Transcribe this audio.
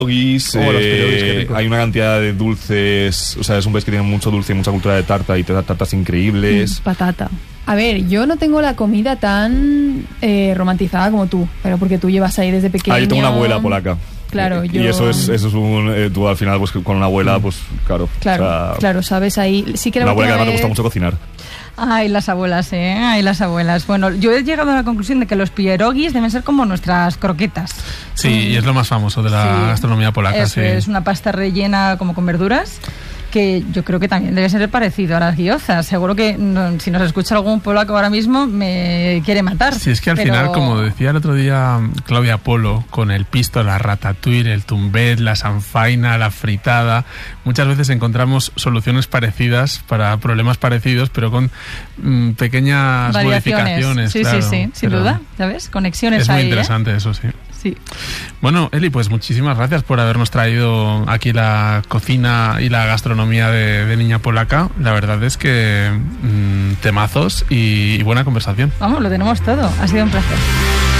pierogis, qué rico. hay una cantidad de dulces, o sea, es un país que tiene mucho dulce y mucha cultura de tarta y te da tartas increíbles. Patata. A ver, yo no tengo la comida tan romantizada como tú, pero porque tú llevas ahí desde pequeño. Yo tengo una abuela polaca. Claro, y eso es tú al final, pues con una abuela, pues claro. Claro, o sea, claro, sabes ahí. Sí que una abuela que además le gusta mucho cocinar. Ay, las abuelas, Ay, las abuelas. Bueno, yo he llegado a la conclusión de que los pierogis deben ser como nuestras croquetas. Sí, y es lo más famoso de la gastronomía polaca. Es una pasta rellena como con verduras, que yo creo que también debe ser parecido a las gyozas. Seguro que si nos escucha algún polaco ahora mismo me quiere matar. Sí, es que al final, como decía el otro día Claudia Polo, con el pisto, la ratatouille, el tumbet, la sanfaina, la fritada, muchas veces encontramos soluciones parecidas para problemas parecidos, pero con pequeñas modificaciones. Sí, claro, sí, sin duda, ¿sabes? Conexiones es ahí. Es muy interesante eso, sí. Sí. Bueno, Eli, pues muchísimas gracias por habernos traído aquí la cocina y la gastronomía de Niña Polaca. La verdad es que temazos y buena conversación. Vamos, lo tenemos todo. Ha sido un placer.